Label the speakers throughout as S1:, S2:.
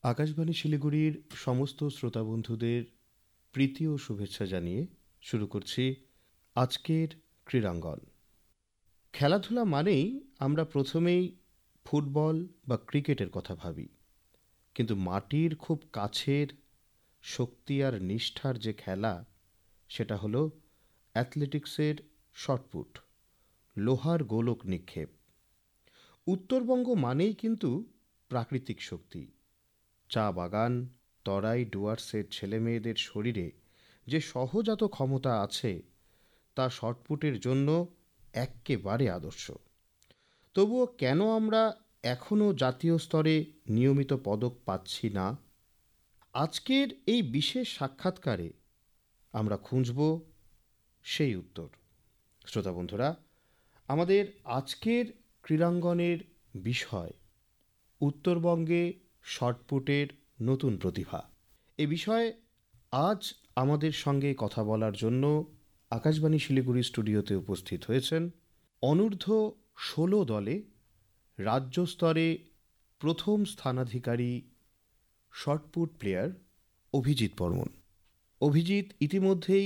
S1: আকাশবাণী শিলিগুড়ির সমস্ত শ্রোতা বন্ধুদের প্রীতি ও শুভেচ্ছা জানিয়ে শুরু করছি আজকের ক্রীড়াঙ্গন। খেলাধুলা মানেই আমরা প্রথমেই ফুটবল বা ক্রিকেটের কথা ভাবি, কিন্তু মাটির খুব কাছের শক্তি আর নিষ্ঠার যে খেলা, সেটা হলো অ্যাথলেটিক্সের শটপুট, লোহার গোলক নিক্ষেপ। উত্তরবঙ্গ মানেই কিন্তু প্রাকৃতিক শক্তি। চা বাগান, তরাই ডুয়ার্সের ছেলেমেয়েদের শরীরে যে সহজাত ক্ষমতা আছে তা শটপুটের জন্য এক্কেবারে আদর্শ। তবুও কেন আমরা এখনও জাতীয় স্তরে নিয়মিত পদক পাচ্ছি না? আজকের এই বিশেষ সাক্ষাৎকারে আমরা খুঁজব সেই উত্তর। শ্রোতা বন্ধুরা, আমাদের আজকের ক্রীড়াঙ্গনের বিষয় উত্তরবঙ্গে শটপুটের নতুন প্রতিভা। এ বিষয়ে আজ আমাদের সঙ্গে কথা বলার জন্য আকাশবাণী শিলিগুড়ি স্টুডিওতে উপস্থিত হয়েছেন অনূর্ধ্ব 16 দলে রাজ্য স্তরে প্রথম স্থানাধিকারী শটপুট প্লেয়ার অভিজিৎ বর্মন। অভিজিৎ ইতিমধ্যেই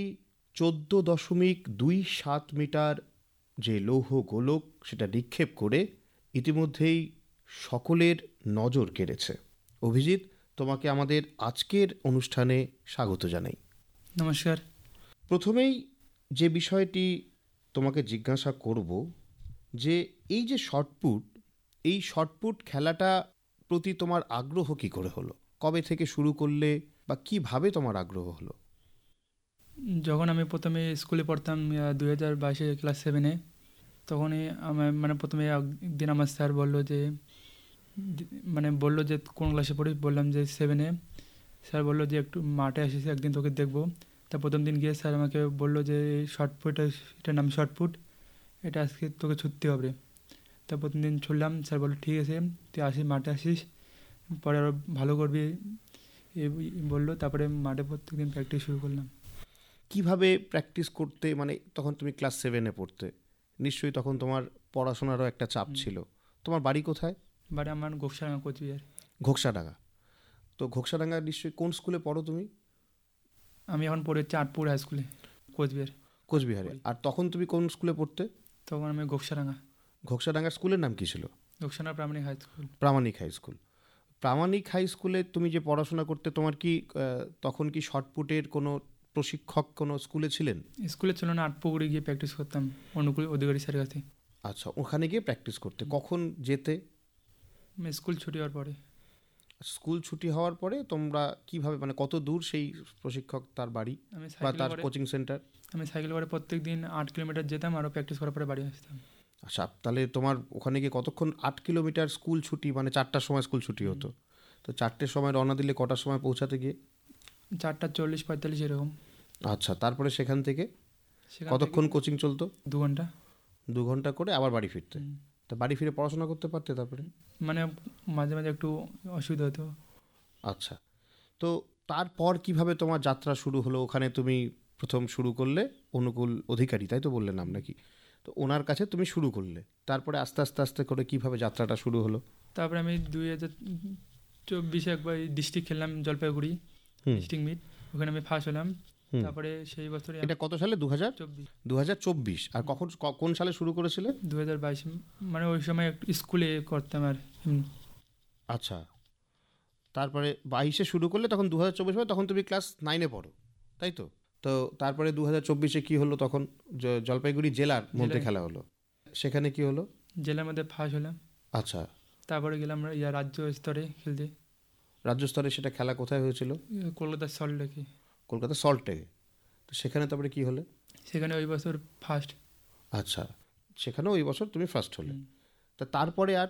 S1: 14.27 মিটার যে লৌহ গোলক সেটা নিক্ষেপ করে ইতিমধ্যেই সকলের নজর কেড়েছে। অভিজিৎ, তোমাকে আমাদের আজকের অনুষ্ঠানে স্বাগত জানাই।
S2: নমস্কার।
S1: প্রথমেই যে বিষয়টি তোমাকে জিজ্ঞাসা করব, যে এই যে শটপুট, এই শটপুট খেলাটা প্রতি তোমার আগ্রহ কী করে হলো? কবে থেকে শুরু করলে বা কিভাবে তোমার আগ্রহ হলো?
S2: যখন আমি প্রথমে স্কুলে পড়তাম 2022 ক্লাস 7-এ, তখনই আমার প্রথমে একদিন আমার স্যার বললো যে কোন ক্লাসে পড়ি, বললাম যে 7-এ। স্যার বললো যে একটু মাঠে আসিস, একদিন তোকে দেখবো। তা প্রথম দিন গিয়ে স্যার আমাকে বললো যে শটপুট, এটার নাম শটপুট, এটা আজকে তোকে ছুটতে হবে। তা প্রথম দিন ছুটলাম। স্যার বললো ঠিক আছে, তুই আসিস, মাঠে আসিস, পরে আরও ভালো করবি এই বললো। তারপরে মাঠে প্রত্যেক দিন প্র্যাকটিস শুরু করলাম।
S1: কিভাবে প্র্যাকটিস করতে? মানে তখন তুমি ক্লাস 7-এ পড়তে, নিশ্চয়ই তখন তোমার পড়াশোনারও একটা চাপ ছিল। তোমার বাড়ি কোথায়?
S2: বাড়ি আমার ঘোকসাডাঙ্গা, কোচবিহার।
S1: ঘোকসাডাঙ্গা। তো ঘোকসাডাঙ্গা নিশ্চয়ই কোন স্কুলে পড়ো তুমি?
S2: আমি এখন পড়ি চাঁদপুর হাই স্কুলে, কোচবিহার।
S1: কোচবিহারে। আর তখন তুমি কোন স্কুলে পড়তে?
S2: তখন আমি ঘোকসাডাঙ্গা।
S1: ঘোকসাডাঙ্গার স্কুলের নাম কী ছিল?
S2: Ghoksadanga primary high school.
S1: প্রামাণিক হাই স্কুল। প্রামাণিক হাই স্কুলে তুমি যে পড়াশোনা করতে, তোমার কি তখন কি শটপুটের কোনো প্রশিক্ষক কোনো স্কুলে ছিলেন?
S2: স্কুলে ছিল না, আটপুকুরে গিয়ে প্র্যাকটিস করতাম অনুকূল অধিকারী স্যারের কাছে।
S1: আচ্ছা, ওখানে গিয়ে প্র্যাকটিস করতে। কখন যেতে?
S2: স্কুল ছুটি হওয়ার পরে।
S1: স্কুল ছুটি হওয়ার পরে তোমরা কিভাবে, মানে কত দূর সেই প্রশিক্ষক তার বাড়ি বা তার কোচিং সেন্টার?
S2: আমি সাইকেল করে প্রত্যেক দিন 8 কিলোমিটার যেতাম, আরও প্র্যাকটিস করার পরে বাড়ি আসতাম।
S1: আচ্ছা, তাহলে তোমার ওখানে গিয়ে কতক্ষণ? 8 কিলোমিটার স্কুল ছুটি, মানে 4টার সময় স্কুল ছুটি হতো। তো 4টের সময় রওনা দিলে কটার সময় পৌঁছাতে গিয়ে?
S2: 4:40-45 এরকম।
S1: আচ্ছা, তারপরে সেখান থেকে কতক্ষণ কোচিং চলতো?
S2: 2 ঘন্টা।
S1: 2 ঘন্টা করে আবার বাড়ি ফিরতে। তা বাড়ি ফিরে পড়াশোনা করতে পারতে তারপরে?
S2: মানে মাঝে মাঝে একটু অসুবিধা হতো।
S1: আচ্ছা, তো তারপর কিভাবে তোমার যাত্রা শুরু হলো? ওখানে তুমি প্রথম শুরু করলে অনুকূল অধিকারী, তাই তো বললে নাম নাকি? তো ওনার কাছে তুমি শুরু করলে, তারপরে আস্তে আস্তে আস্তে করে কিভাবে যাত্রাটা শুরু হলো?
S2: তারপরে আমি 2024 একবার ডিস্ট্রিক্ট খেললাম, জলপাইগুড়ি ডিস্ট্রিক্ট মিট, ওখানে আমি ফার্স্ট হলাম। তারপরে সেই বছরে,
S1: এটা কত সালে? 2024। আর কখন, কোন সালে শুরু করেছিলে?
S2: 2022, মানে ওই সময় একটু স্কুলে করতাম আর।
S1: আচ্ছা, তারপরে 22-এ শুরু করলে, তখন 2024 হয়, তখন তুমি ক্লাস 9-এ পড়ো, তাই তো? তো তারপরে 2024-এ কী হলো? তখন জলপাইগুড়ি জেলার মধ্যে খেলা হলো, সেখানে কি হলো?
S2: জেলার মধ্যে ফার্স্ট হলাম।
S1: আচ্ছা,
S2: তারপরে গেলাম রাজ্য স্তরে খেলতে।
S1: রাজ্য স্তরে সেটা খেলা কোথায় হয়েছিল?
S2: কলকাতার সল্টলেকে।
S1: কলকাতা সল্টলেকে। তো সেখানে তারপরে কি হলে?
S2: সেখানে ওই বছর ফার্স্ট।
S1: আচ্ছা, সেখানেও ওই বছর তুমি ফার্স্ট হলে। তা তারপরে আর